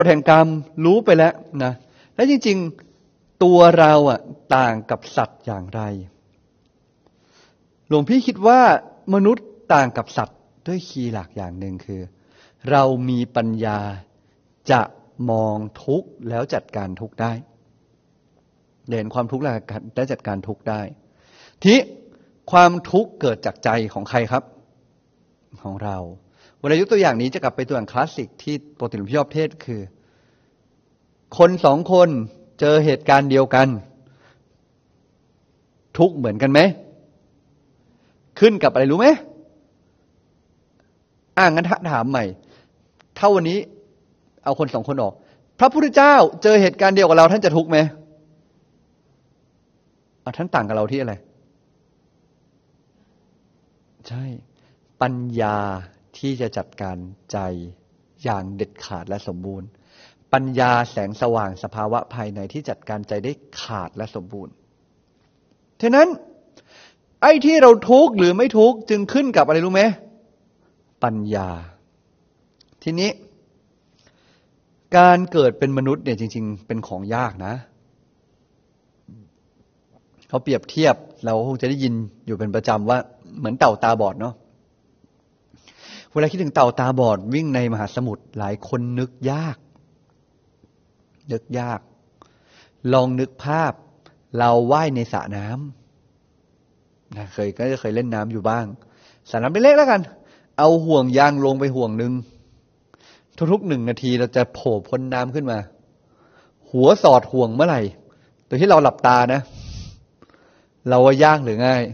ฎแห่งกรรมรู้ไปแล้วนะและจริงๆตัวเราต่างกับสัตว์อย่างไรหลวงพี่คิดว่ามนุษย์ต่างกับสัตว์ด้วยคีย์หลักอย่างหนึ่งคือเรามีปัญญาจะมองทุกข์แล้วจัดการทุกข์ได้เห็นความทุกข์และจัดการทุกข์ได้ที่ความทุกข์เกิดจากใจของใครครับของเราเวลายกตัวอย่างนี้จะกลับไปตัวอย่างคลาสสิกที่ปกติหลวงพี่ชอบเทศคือคนสองคนเจอเหตุการณ์เดียวกันทุกข์เหมือนกันไหมขึ้นกับอะไรรู้ไหมงั้นถามใหม่ถ้าวันนี้เอาคนสองคนออกพระพุทธเจ้าเจอเหตุการณ์เดียวกับเราท่านจะทุกข์ไหมท่านต่างกับเราที่อะไรใช่ปัญญาที่จะจัดการใจอย่างเด็ดขาดและสมบูรณ์ปัญญาแสงสว่างสภาวะภายในที่จัดการใจได้ขาดและสมบูรณ์ฉะนั้นไอ้ที่เราทุกข์หรือไม่ทุกข์จึงขึ้นกับอะไรรู้ไหมปัญญาทีนี้การเกิดเป็นมนุษย์เนี่ยจริงๆเป็นของยากนะเขาเปรียบเทียบเราคงจะได้ยินอยู่เป็นประจำว่าเหมือนเต่าตาบอดเนาะเวลาคิดถึงเต่าตาบอดวิ่งในมหาสมุทรหลายคนนึกยากลองนึกภาพเราว่ายในสระน้ำนะก็จะเคยเล่นน้ำอยู่บ้างสระน้ำเล็กๆแล้วกันเอาห่วงยางลงไปห่วงนึงทุกๆ1 นาทีเราจะโผล่พ้นน้ำขึ้นมาหัวสอดห่วงเมื่อไหร่โดยที่เราหลับตานะเราว่ายากหรือง่าย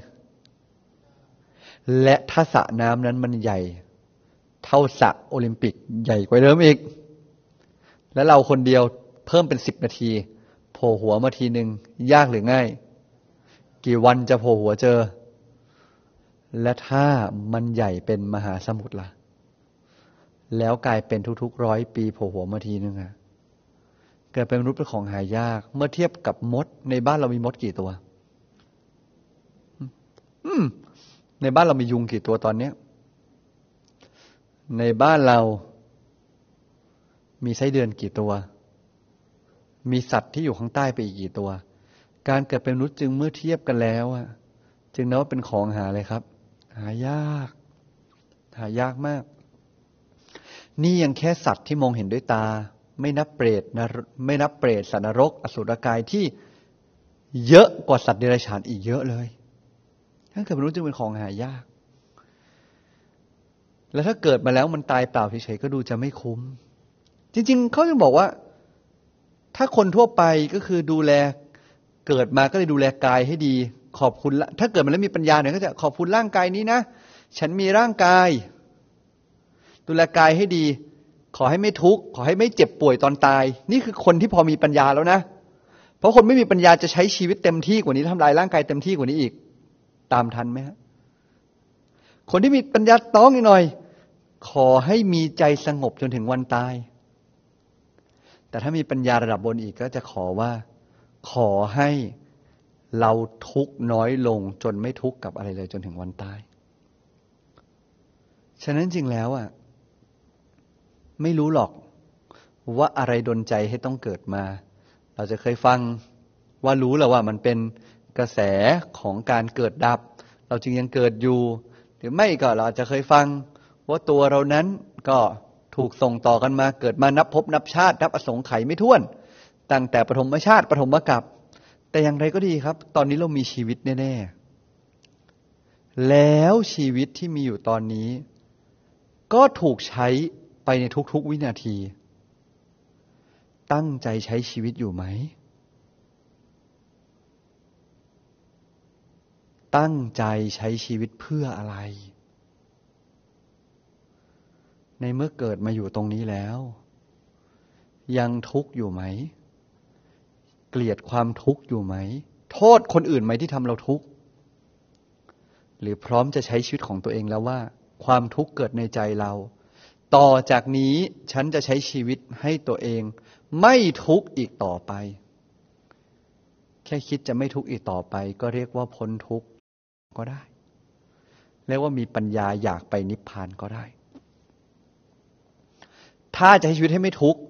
และถ้าสระน้ำนั้นมันใหญ่เท่าสระโอลิมปิกใหญ่กว่าเดิมอีกแล้วเราคนเดียวเพิ่มเป็น10 นาทีโผล่หัวมาทีนึงยากหรือง่ายกี่วันจะโผล่หัวเจอและถ้ามันใหญ่เป็นมหาสมุทรล่ะแล้วกลายเป็นทุกๆ100 ปีโผล่หัวมาทีนึงเกิดเป็นมนุษย์เป็นของหายากเมื่อเทียบกับมดในบ้านเรามีมดกี่ตัวในบ้านเรามียุงกี่ตัวตอนนี้ในบ้านเรามีไส้เดือนกี่ตัวมีสัตว์ที่อยู่ข้างใต้ไปอีกกี่ตัวการเกิดเป็นมนุษย์จึงเมื่อเทียบกันแล้วจึงนับว่าเป็นของหาเลยครับหายากมากนี่ยังแค่สัตว์ที่มองเห็นด้วยตาไม่นับเปรตนะไม่นับเปรตสัตว์นรกอสุรกายที่เยอะกว่าสัตว์เดรัจฉานอีกเยอะเลยถ้าเกิดมนุษย์จึงเป็นของหายากแล้วถ้าเกิดมาแล้วมันตายเปล่าเฉยๆก็ดูจะไม่คุ้มจริงๆเขาจะบอกว่าถ้าคนทั่วไปก็คือดูแลเกิดมาก็เลยดูแลกายให้ดีขอบคุณถ้าเกิดมาแล้วมีปัญญาเนี่ยก็จะขอบคุณร่างกายนี้นะฉันมีร่างกายดูแลกายให้ดีขอให้ไม่ทุกข์ขอให้ไม่เจ็บป่วยตอนตายนี่คือคนที่พอมีปัญญาแล้วนะเพราะคนไม่มีปัญญาจะใช้ชีวิตเต็มที่กว่านี้ทำลายร่างกายเต็มที่กว่านี้อีกตามทันไหมฮะคนที่มีปัญญาต้องนิดหน่อยขอให้มีใจสงบจนถึงวันตายแต่ถ้ามีปัญญาระดับบนอีกก็จะขอให้เราทุกข์น้อยลงจนไม่ทุกข์กับอะไรเลยจนถึงวันตายฉะนั้นจริงแล้วไม่รู้หรอกว่าอะไรดลใจให้ต้องเกิดมาเราจะเคยฟังว่ารู้แล้วว่ามันเป็นกระแสของการเกิดดับเราจึงยังเกิดอยู่หรือไม่ก็เราอาจจะเคยฟังว่าตัวเรานั้นก็ถูกส่งต่อกันมาเกิดมานับภพนับชาตินับอสงไขยไม่ถ้วนตั้งแต่ปฐมชาติปฐมกาลแต่อย่างไรก็ดีครับตอนนี้เรามีชีวิตแน่ๆแล้วชีวิตที่มีอยู่ตอนนี้ก็ถูกใช้ไปในทุกๆวินาทีตั้งใจใช้ชีวิตอยู่ไหมตั้งใจใช้ชีวิตเพื่ออะไรในเมื่อเกิดมาอยู่ตรงนี้แล้วยังทุกข์อยู่ไหมเกลียดความทุกข์อยู่ไหมโทษคนอื่นไหมที่ทำเราทุกข์หรือพร้อมจะใช้ชีวิตของตัวเองแล้วว่าความทุกข์เกิดในใจเราต่อจากนี้ฉันจะใช้ชีวิตให้ตัวเองไม่ทุกข์อีกต่อไปแค่คิดจะไม่ทุกข์อีกต่อไปก็เรียกว่าพ้นทุกข์ก็ได้เรียกว่ามีปัญญาอยากไปนิพพานก็ได้ถ้าจะให้ชีวิตให้ไม่ทุกข์